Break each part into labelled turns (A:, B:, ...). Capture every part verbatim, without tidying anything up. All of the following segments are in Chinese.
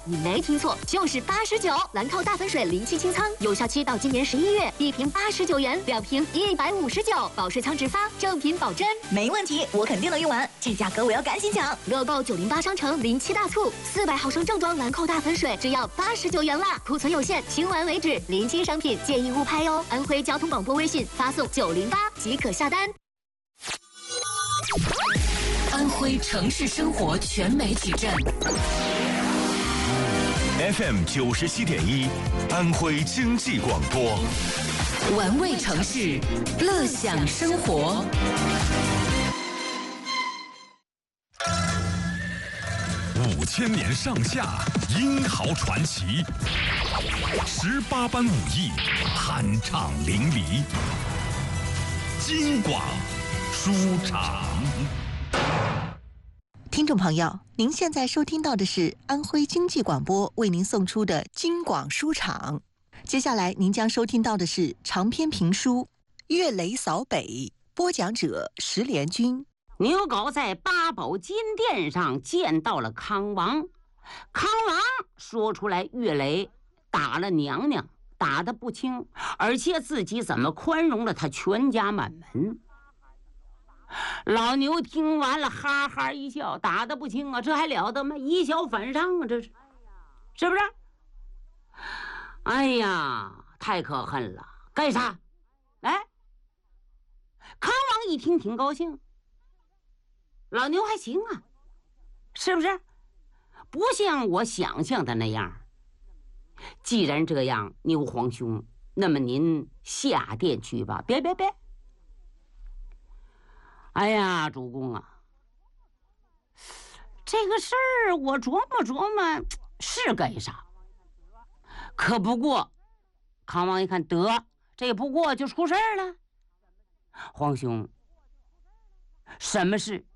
A: 你没听错，就是八十九。兰蔻大粉水零七清仓，有效期到今年十一月，一瓶八十九元，两瓶一百五十九，保湿仓直发，正品保真。
B: 没问题，我肯定能用完，这价格我要赶紧抢。
A: 乐购九零八商城零七大促，四百毫升正装兰蔻大粉水只要八十九元啦，库存有限，清完为止。临期商品建议勿拍哦。安徽交通广播微信发送九零八即可下单。
C: 安徽城市生活全媒体站
D: F M 九十七点一，安徽经济广播，
C: 玩味城市，乐享生活。
D: 五千年上下，英豪传奇，十八般武艺，酣畅淋漓。京广书场。
E: 听众朋友，您现在收听到的是安徽经济广播为您送出的京广书场。接下来您将收听到的是长篇评书《岳雷扫北》，播讲者石连军。
F: 牛皋在八宝金殿上见到了康王，康王说出来岳雷打了娘娘，打得不轻，而且自己怎么宽容了他全家满门。老牛听完了哈哈一笑，打得不轻啊，这还了得吗？以小反上啊，这是是不是？哎呀，太可恨了！干啥？哎，康王一听挺高兴，老牛还行啊，是不是？不像我想象的那样。既然这样，牛皇兄，那么您下殿去吧。别别别！哎呀，主公啊，这个事儿我琢磨琢磨，是该杀。可不过，康王一看，得，这不过就出事儿了。皇兄，什么事？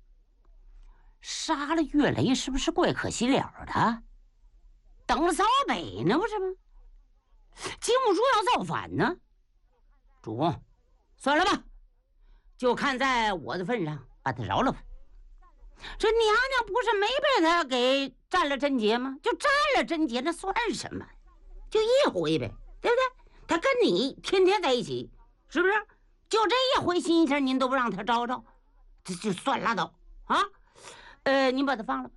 F: 杀了岳雷是不是怪可惜了的？等了扫北呢，不是吗？金兀术要造反呢。主公，算了吧。就看在我的份上，把他饶了吧。这娘娘不是没被他给占了贞洁吗？就占了贞洁，那算什么？就一回呗，对不对？他跟你天天在一起，是不是？就这一回心情，您都不让他招招，这就算拉倒啊！呃，您把他放了吧。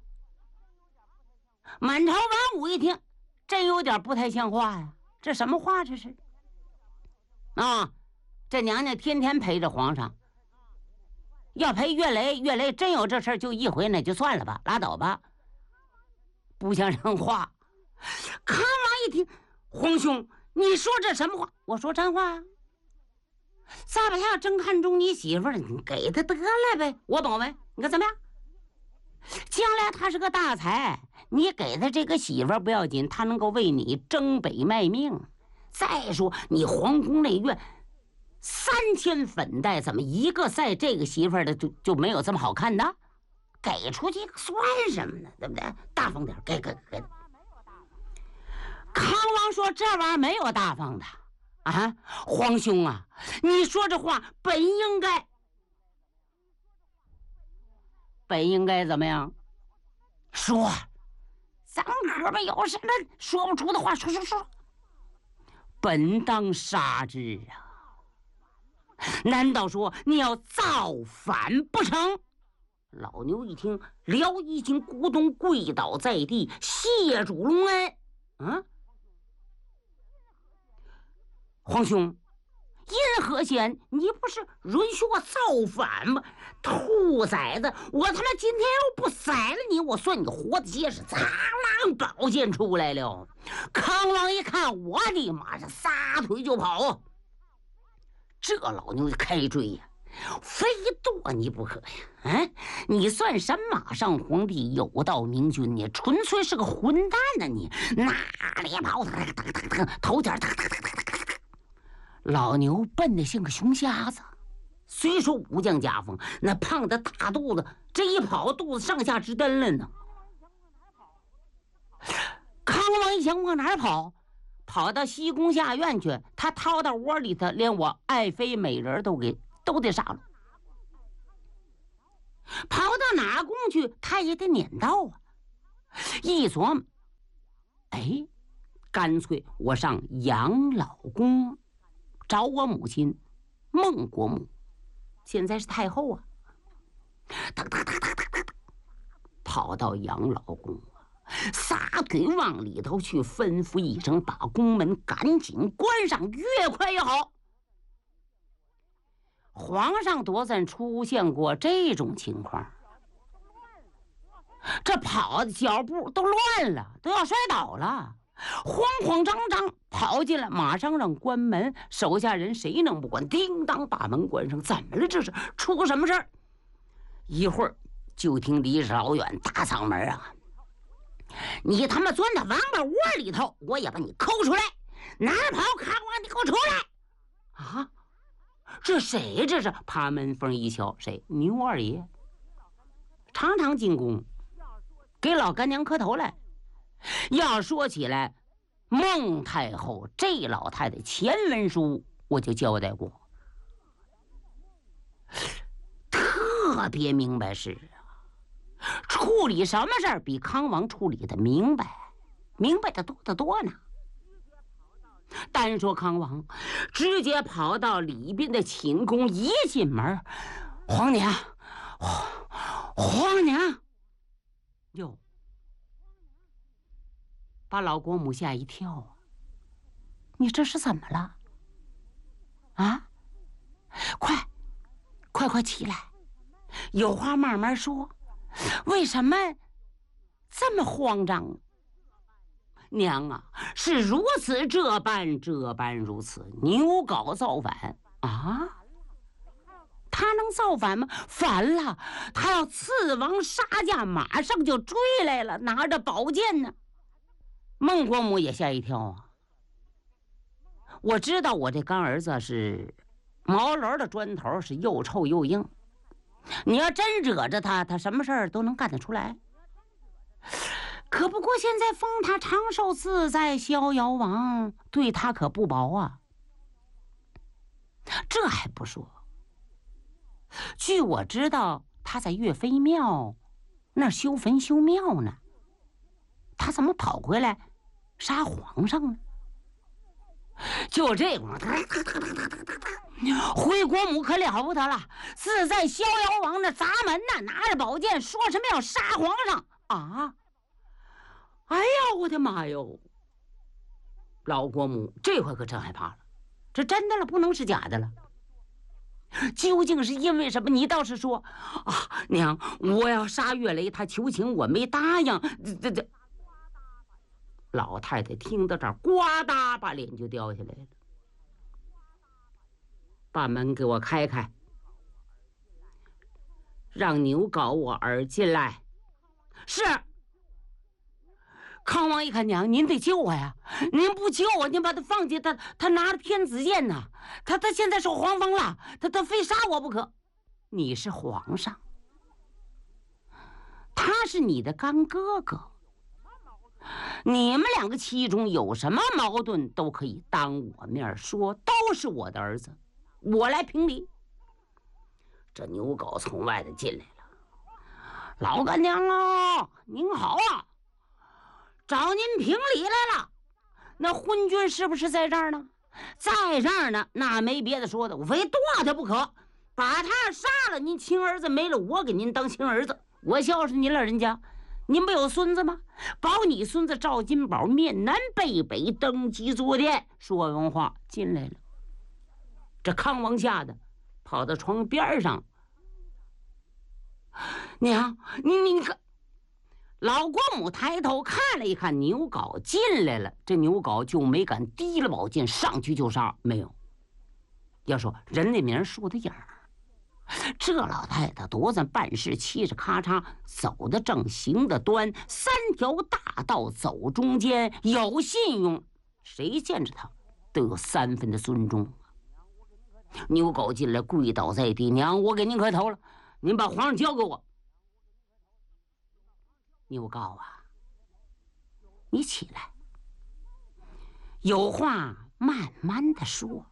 F: 满朝文武一听，真有点不太像话呀！这什么话这是？啊，这娘娘天天陪着皇上。要陪岳雷，岳雷真有这事儿，就一回，那就算了吧，拉倒吧，不像人话。康王一听，皇兄，你说这什么话？我说真话啊。撒巴下真看中你媳妇了，你给他得了呗，我保呗，你看怎么样？将来他是个大才，你给他这个媳妇不要紧，他能够为你征北卖命。再说你皇宫内院三千粉黛，怎么一个赛这个媳妇儿的就就没有这么好看的？给出去算什么呢？对不对？大方点，给给给。康王说：“这玩意儿没有大方的啊，皇兄啊，你说这话本应该，本应该怎么样？说，咱哥们有什么说不出的话，说说说。本当杀之啊！”难道说你要造反不成？老牛一听，撩衣襟，咕咚跪倒在地，谢主隆恩。啊，皇兄，因何嫌？你不是允许我造反吗？兔崽子，我他妈今天要不宰了你，我算你活的结实！苍狼宝剑出来了。康王一看，我的妈呀，撒腿就跑啊！这老牛开追呀，非剁你不可呀！哎，你算什么上皇帝有道明君？你纯粹是个混蛋呢！你哪里跑？头点老牛笨得像个熊瞎子。虽说武将家风，那胖的大肚子，这一跑肚子上下直蹬了呢。康王一想，往哪儿跑？跑到西宫下院去，他掏到窝里头，连我爱妃美人都给都得杀了。跑到哪宫去，他也得撵到啊！一琢磨， 哎，干脆我上养老宫找我母亲孟国母，现在是太后啊。哒哒哒哒哒哒，跑到养老宫，撒腿往里头去，吩咐一声，把宫门赶紧关上，越快越好。皇上多咱出现过这种情况，这跑的脚步都乱了，都要摔倒了，慌慌张张跑进来，马上让关门，手下人谁能不管？叮当把门关上。怎么了？这是出什么事儿？一会儿就听离着老远大嗓门啊，你他妈钻到王八窝里头，我也把你抠出来！哪儿跑？康王，你给我出来！啊，这谁？这是爬门缝一瞧，谁？牛二爷，常常进宫给老干娘磕头来。要说起来，孟太后这老太太前文书我就交代过，特别明白事啊，处理什么事儿比康王处理的明白，明白的多得多呢。单说康王，直接跑到里边的寝宫，一进门，皇娘，皇娘，哟，把老国母吓一跳啊！你这是怎么了？啊，快，快快起来！有话慢慢说，为什么这么慌张？娘啊，是如此这般这般如此，牛皋造反啊！他能造反吗？反了，他要刺王杀驾，马上就追来了，拿着宝剑呢。孟国母也吓一跳啊！我知道我这干儿子是毛楼的砖头，是又臭又硬。你要真惹着他，他什么事儿都能干得出来。可不过现在封他长寿自在逍遥王，对他可不薄啊。这还不说，据我知道，他在岳飞庙那儿修坟修庙呢。他怎么跑回来杀皇上呢？就这会儿，回国母可了不得了，自在逍遥王那砸门呢，拿着宝剑，说什么要杀皇上啊！哎呀，我的妈哟！老国母这回可真害怕了，这真的了，不能是假的了。究竟是因为什么？你倒是说啊，娘，我要杀岳雷，他求情我没答应。这这，老太太听到这儿，呱嗒把脸就掉下来了。把门给我开开，让牛皋我儿进来。是。康王一看，娘，您得救我呀！您不救我，您把他放进，他他拿着天子剑呢，他他现在受皇封了，他他非杀我不可。你是皇上，他是你的干哥哥，你们两个其中有什么矛盾，都可以当我面说，都是我的儿子，我来评理。这牛皋从外头进来了，老干娘啊，您好啊！找您评理来了，那昏君是不是在这儿呢？在这儿呢，那没别的说的，我非剁他不可，把他杀了，您亲儿子没了，我给您当亲儿子，我孝顺您老人家。您不有孙子吗？保你孙子赵金宝面南背北登基坐殿。说完话进来了，这康王吓得跑到床边上，娘，你你你看。老国母抬头看了一看，牛皋进来了，这牛皋就没敢提了宝剑上去就杀，没有。要说人的名树的影儿，这老太太多咱办事气着咔嚓，走得正，行得端，三条大道走中间，有信用，谁见着他都有三分的尊重。牛皋进来跪倒在地，娘，我给您磕头了，您把皇上交给我。牛皋啊，你起来，有话慢慢的说，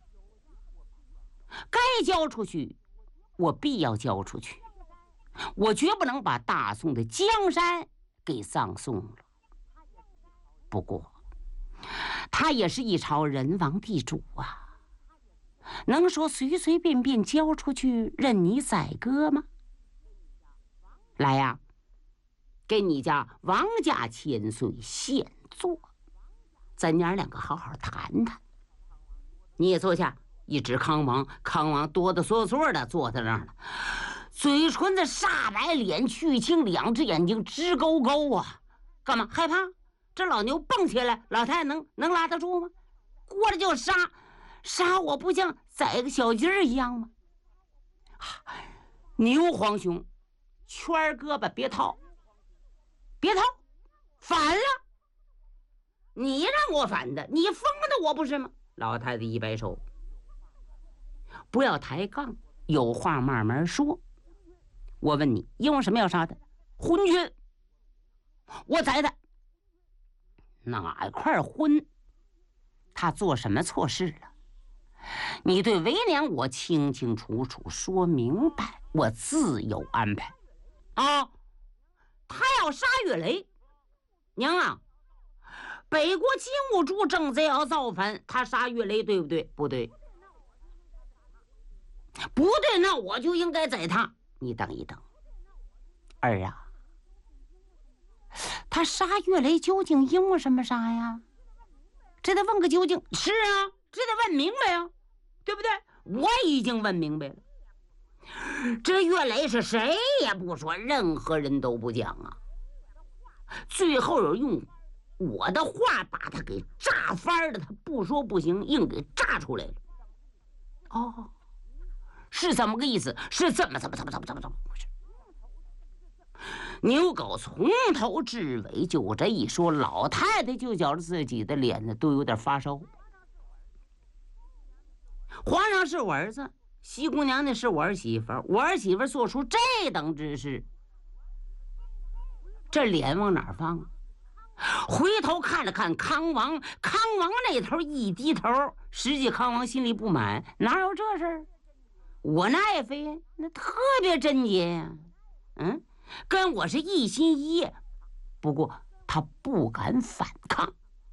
F: 该交出去我必要交出去，我绝不能把大宋的江山给葬送了。 不过，他也是一朝人王地主啊，能说随随便便交出去任你宰割吗？来呀，给你家王家千岁现坐，咱娘两个好好谈谈。你也坐下。一指康王，康王哆哆嗦嗦的坐在那儿了，嘴唇子煞白，脸去青，两只眼睛直勾勾啊！干嘛害怕？这老牛蹦起来，老太太能能拉得住吗？过来就杀，杀我不像宰个小鸡儿一样吗？啊、牛皇兄，圈胳膊别掏，别掏，反了！你让我反的，你疯的我不是吗？老太太一摆手。不要抬杠，有话慢慢说。我问你，因为什么要杀他？昏君，我宰他。哪块昏？他做什么错事了？你对为娘我清清楚楚说明白，我自有安排。啊，他要杀岳雷，娘啊，北国金兀术正在要造反，他杀岳雷对不对？不对。不对，那我就应该宰他。你等一等，儿啊，他杀岳雷究竟因为什么杀呀？这得问个究竟。是啊，这得问明白呀，对不对？我已经问明白了。这岳雷是谁也不说，任何人都不讲啊。最后有用我的话把他给炸翻了，他不说不行，硬给炸出来了。哦。是怎么个意思？是怎么怎么怎么怎么怎么怎么回事？牛狗从头至尾就这一说，老太太就觉得自己的脸呢都有点发烧。皇上是我儿子，西姑娘呢是我儿媳妇，我儿媳妇做出这等之事，这脸往哪儿放啊？回头看了看康王，康王那头一低头，实际康王心里不满，哪有这事儿？我那爱妃那特别贞洁呀、啊，嗯，跟我是一心一意。不过他不敢反抗。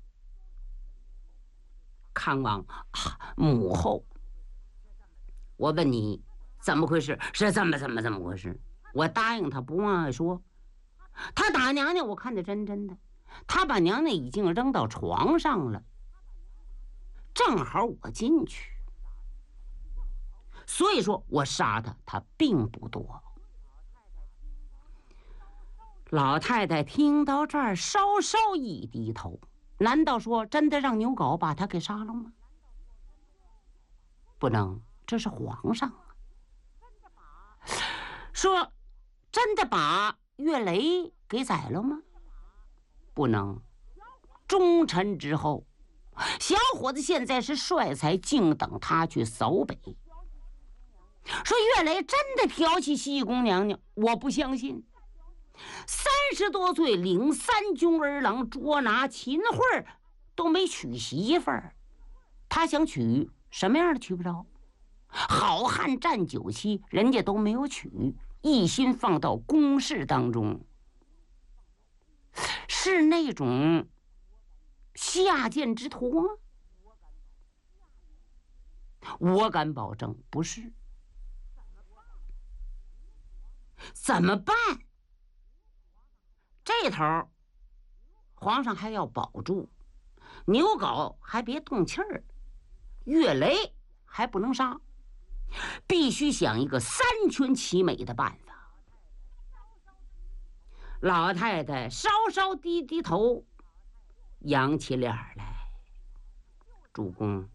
F: 康王啊，母后，我问你怎么回事？是这么怎么怎么回事？我答应他不往外说。他打娘娘，我看得真真的。他把娘娘已经扔到床上了，正好我进去。所以说我杀他，他并不多。老太太听到这儿，稍稍一低头，难道说真的让牛皋把他给杀了吗？不能，这是皇上啊。说真的把岳雷给宰了吗？不能。忠臣之后，小伙子现在是帅才，静等他去扫北。说岳雷真的调戏西宫娘娘，我不相信。三十多岁领三军儿郎，捉拿秦桧都没娶媳妇儿，他想娶什么样的娶不着？好汉占九妻，人家都没有娶，一心放到宫事当中，是那种下贱之徒吗？我敢保证不是。怎么办？这头皇上还要保住，牛皋还别动气儿，岳雷还不能杀，必须想一个三全其美的办法。老太太稍稍低低头，扬起脸来。主公，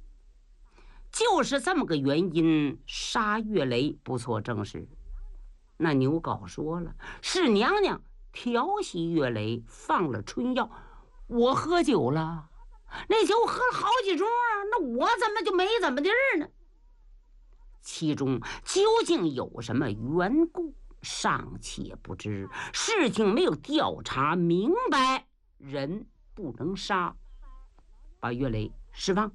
F: 就是这么个原因，杀岳雷不错，正是。那牛皋说了，是娘娘调戏岳雷，放了春药，我喝酒了，那酒喝了好几盅啊，那我怎么就没怎么地儿呢？其中究竟有什么缘故，尚且不知，事情没有调查明白，人不能杀，把岳雷释放。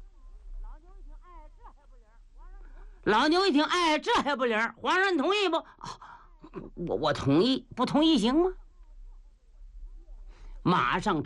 F: 老牛一听，哎，这还不灵？皇上你同意不？哦、我我同意，不同意行吗？马上